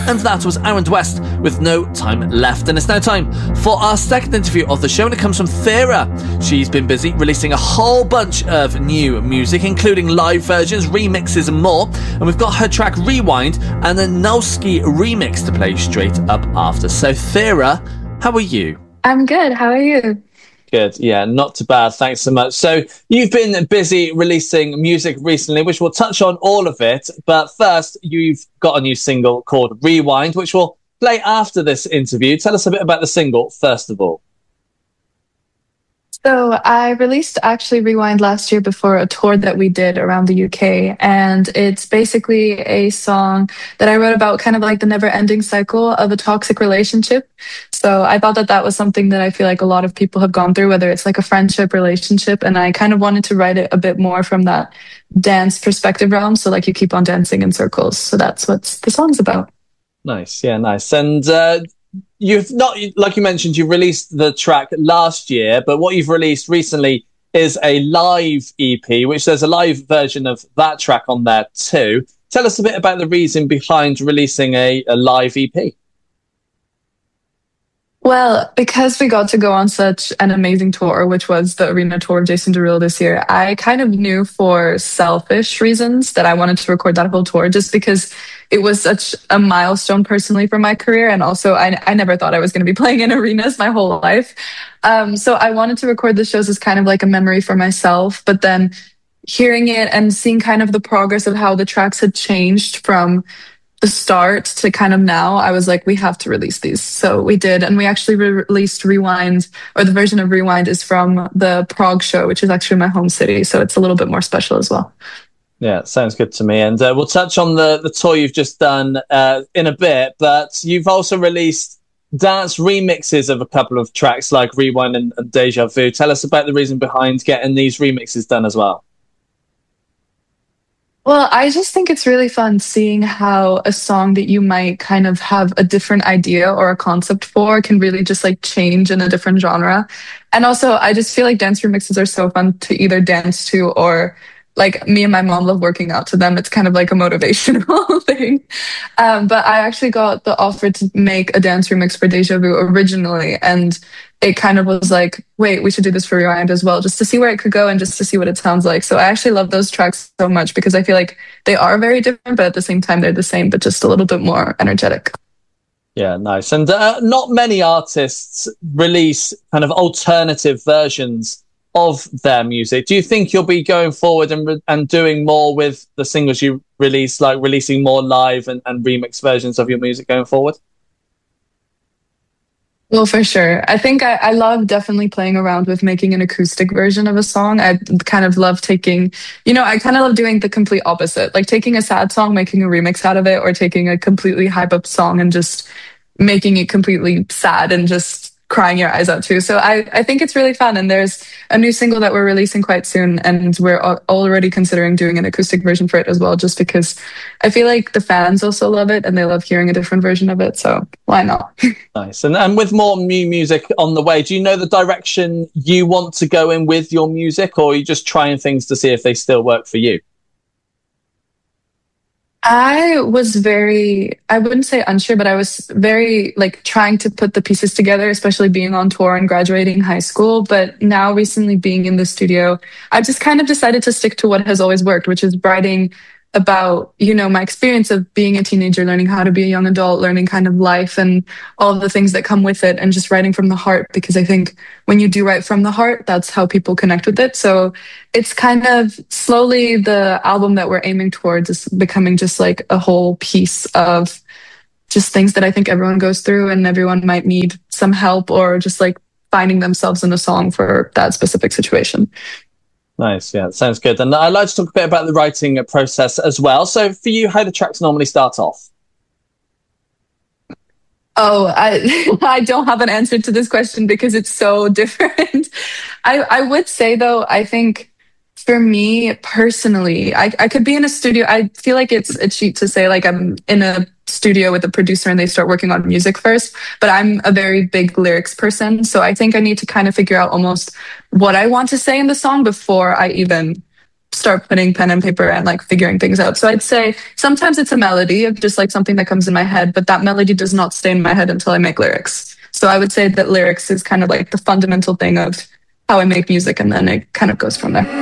And that was Aaron West with No Time Left. And it's now time for our second interview of the show, and it comes from Thera. She's been busy releasing a whole bunch of new music, including live versions, remixes and more. And we've got her track Rewind and the Nowski remix to play straight up after. So Thera, how are you? I'm good. How are you? Good. Yeah, not too bad. Thanks so much. So you've been busy releasing music recently, which we'll touch on all of it. But first, you've got a new single called Rewind, which we'll play after this interview. Tell us a bit about the single, first of all. So I released actually Rewind last year before a tour that we did around the UK. And it's basically a song that I wrote about kind of like the never-ending cycle of a toxic relationship. So I thought that that was something that I feel like a lot of people have gone through, whether it's like a friendship, relationship. And I kind of wanted to write it a bit more from that dance perspective realm. So like you keep on dancing in circles. So that's what the song's about. Nice. Yeah, nice. And you've not, like you mentioned, you released the track last year, but what you've released recently is a live EP, which there's a live version of that track on there too. Tell us a bit about the reason behind releasing a live EP. Well, because we got to go on such an amazing tour, which was the arena tour of Jason Derulo this year, I kind of knew for selfish reasons that I wanted to record that whole tour just because it was such a milestone personally for my career. And also, I never thought I was going to be playing in arenas my whole life. So I wanted to record the shows as kind of like a memory for myself. But then hearing it and seeing kind of the progress of how the tracks had changed from the start to kind of now, I was like, we have to release these. So we did. And we actually released Rewind, or the version of Rewind is from the Prague show, which is actually my home city. So it's a little bit more special as well. Yeah, sounds good to me. And we'll touch on the tour you've just done in a bit, but you've also released dance remixes of a couple of tracks like Rewind and Deja Vu. Tell us about the reason behind getting these remixes done as well. Well, I just think it's really fun seeing how a song that you might kind of have a different idea or a concept for can really just like change in a different genre. And also, I just feel like dance remixes are so fun to either dance to or like me and my mom love working out to them. It's kind of like a motivational thing. But I actually got the offer to make a dance remix for Deja Vu originally. And it kind of was like, wait, we should do this for Rewind as well, just to see where it could go and just to see what it sounds like. So I actually love those tracks so much because I feel like they are very different, but at the same time, they're the same, but just a little bit more energetic. Yeah, nice. And not many artists release kind of alternative versions of their music. Do you think you'll be going forward and doing more with the singles you release, like releasing more live and remix versions of your music going forward? Well, for sure. I think I love definitely playing around with making an acoustic version of a song. I kind of love taking, I kind of love doing the complete opposite, like taking a sad song, making a remix out of it, or taking a completely hype up song and just making it completely sad and just crying your eyes out too. So I think it's really fun. And there's a new single that we're releasing quite soon. And we're already considering doing an acoustic version for it as well, just because I feel like the fans also love it and they love hearing a different version of it. So why not? Nice. And with more new music on the way, do you know the direction you want to go in with your music, or are you just trying things to see if they still work for you? I was I wouldn't say unsure, but I was very like trying to put the pieces together, especially being on tour and graduating high school. But now recently being in the studio, I just kind of decided to stick to what has always worked, which is writing about, my experience of being a teenager, learning how to be a young adult, learning kind of life and all the things that come with it, and just writing from the heart, because I think when you do write from the heart, that's how people connect with it. So it's kind of slowly the album that we're aiming towards is becoming just like a whole piece of just things that I think everyone goes through and everyone might need some help or just like finding themselves in a song for that specific situation. Nice. Yeah, sounds good. And I'd like to talk a bit about the writing process as well. So for you, how do tracks normally start off? Oh, I don't have an answer to this question because it's so different. I would say, though, I think for me personally, I could be in a studio. I feel like it's a cheat to say like I'm in a studio with a producer and they start working on music first, but I'm a very big lyrics person. So I think I need to kind of figure out almost what I want to say in the song before I even start putting pen and paper and like figuring things out. So I'd say sometimes it's a melody of just like something that comes in my head, but that melody does not stay in my head until I make lyrics. So I would say that lyrics is kind of like the fundamental thing of how I make music, and then it kind of goes from there.